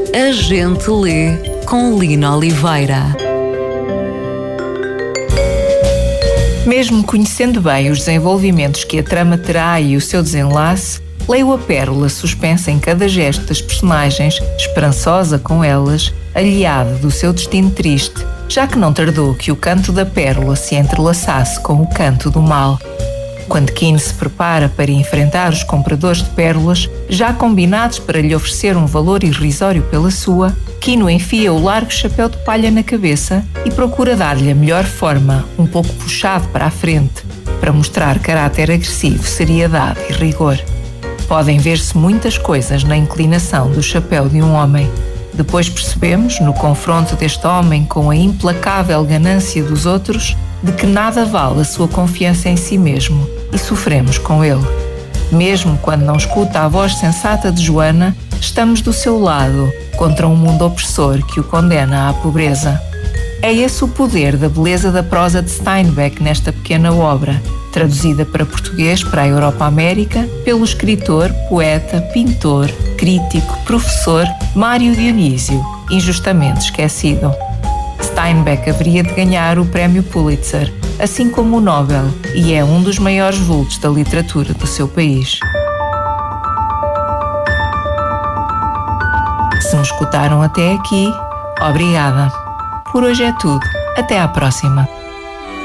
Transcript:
A Gente Lê, com Lina Oliveira. Mesmo conhecendo bem os desenvolvimentos que a trama terá e o seu desenlace, leio a pérola suspensa em cada gesto das personagens, esperançosa com elas, aliada do seu destino triste, já que não tardou que o canto da pérola se entrelaçasse com o canto do mal. Quando Kino se prepara para enfrentar os compradores de pérolas, já combinados para lhe oferecer um valor irrisório pela sua, Kino enfia o largo chapéu de palha na cabeça e procura dar-lhe a melhor forma, um pouco puxado para a frente, para mostrar caráter agressivo, seriedade e rigor. Podem ver-se muitas coisas na inclinação do chapéu de um homem. Depois percebemos, no confronto deste homem com a implacável ganância dos outros, de que nada vale a sua confiança em si mesmo, e sofremos com ele. Mesmo quando não escuta a voz sensata de Joana, estamos do seu lado, contra um mundo opressor que o condena à pobreza. É esse o poder da beleza da prosa de Steinbeck nesta pequena obra, traduzida para português para a Europa-América pelo escritor, poeta, pintor, crítico, professor Mário Dionísio, injustamente esquecido. Steinbeck haveria de ganhar o prémio Pulitzer, assim como o Nobel, e é um dos maiores vultos da literatura do seu país. Se me escutaram até aqui, obrigada. Por hoje é tudo. Até à próxima.